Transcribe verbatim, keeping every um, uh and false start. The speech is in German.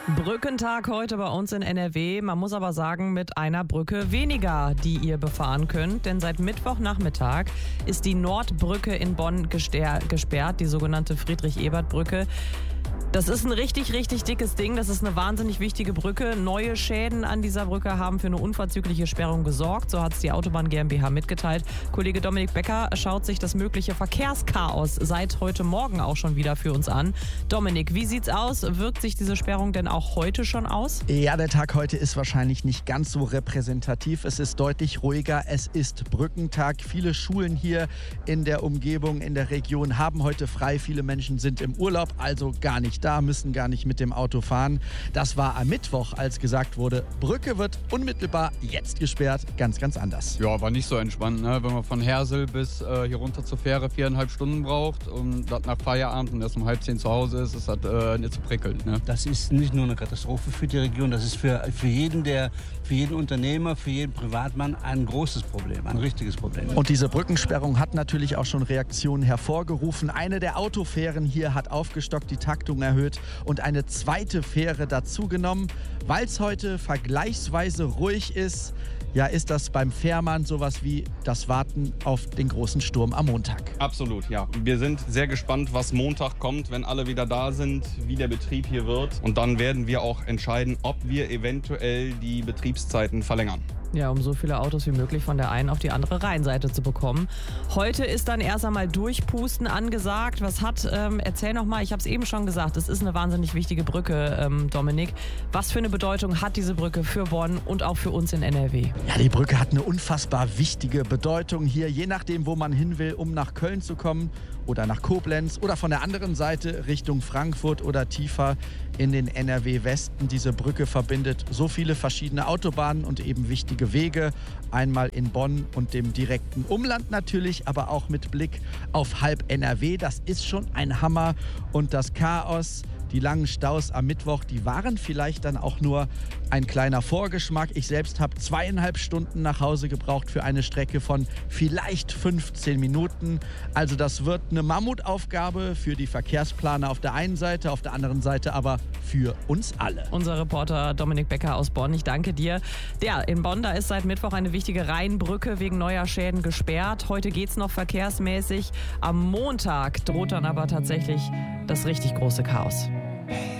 Brückentag heute bei uns in N R W. Man muss aber sagen, mit einer Brücke weniger, die ihr befahren könnt. Denn seit Mittwochnachmittag ist die Nordbrücke in Bonn gesperrt, die sogenannte Friedrich-Ebert-Brücke. Das ist ein richtig, richtig dickes Ding. Das ist eine wahnsinnig wichtige Brücke. Neue Schäden an dieser Brücke haben für eine unverzügliche Sperrung gesorgt. So hat es die Autobahn GmbH mitgeteilt. Kollege Dominik Becker schaut sich das mögliche Verkehrschaos seit heute Morgen auch schon wieder für uns an. Dominik, wie sieht's aus? Wirkt sich diese Sperrung denn auch heute schon aus? Ja, der Tag heute ist wahrscheinlich nicht ganz so repräsentativ. Es ist deutlich ruhiger. Es ist Brückentag. Viele Schulen hier in der Umgebung, in der Region haben heute frei. Viele Menschen sind im Urlaub, also gar nicht da, müssen gar nicht mit dem Auto fahren. Das war am Mittwoch, als gesagt wurde, Brücke wird unmittelbar jetzt gesperrt. Ganz, ganz anders. Ja, war nicht so entspannt, ne? Wenn man von Hersel bis äh, hier runter zur Fähre viereinhalb Stunden braucht und das nach Feierabend und erst um halb zehn zu Hause ist, ist das äh, nicht so prickelnd. Ne? Das ist nicht nur eine Katastrophe für die Region, das ist für, für jeden, der, für jeden Unternehmer, für jeden Privatmann ein großes Problem, ein richtiges Problem. Und diese Brückensperrung hat natürlich auch schon Reaktionen hervorgerufen. Eine der Autofähren hier hat aufgestockt, die Taktung erhöht und eine zweite Fähre dazugenommen. Weil es heute vergleichsweise ruhig ist, ja, ist das beim Fährmann sowas wie das Warten auf den großen Sturm am Montag. Absolut, ja. Wir sind sehr gespannt, was Montag kommt, wenn alle wieder da sind, wie der Betrieb hier wird. Und dann werden wir auch entscheiden, ob wir eventuell die Betriebszeiten verlängern. Ja, um so viele Autos wie möglich von der einen auf die andere Rheinseite zu bekommen. Heute ist dann erst einmal Durchpusten angesagt. Was hat, ähm, erzähl noch mal, ich habe es eben schon gesagt, es ist eine wahnsinnig wichtige Brücke, ähm, Dominik. Was für eine Bedeutung hat diese Brücke für Bonn und auch für uns in N R W? Ja, die Brücke hat eine unfassbar wichtige Bedeutung hier, je nachdem, wo man hin will, um nach Köln zu kommen oder nach Koblenz oder von der anderen Seite Richtung Frankfurt oder tiefer in den N R W-Westen. Diese Brücke verbindet so viele verschiedene Autobahnen und eben wichtige Wege. Einmal in Bonn und dem direkten Umland natürlich, aber auch mit Blick auf halb N R W. Das ist schon ein Hammer. Und das Chaos, die langen Staus am Mittwoch, die waren vielleicht dann auch nur ein kleiner Vorgeschmack. Ich selbst habe zweieinhalb Stunden nach Hause gebraucht für eine Strecke von vielleicht fünfzehn Minuten. Also das wird eine Mammutaufgabe für die Verkehrsplaner auf der einen Seite, auf der anderen Seite aber für uns alle. Unser Reporter Dominik Becker aus Bonn, ich danke dir. Ja, in Bonn, da ist seit Mittwoch eine wichtige Rheinbrücke wegen neuer Schäden gesperrt. Heute geht es noch verkehrsmäßig. Am Montag droht dann aber tatsächlich das richtig große Chaos.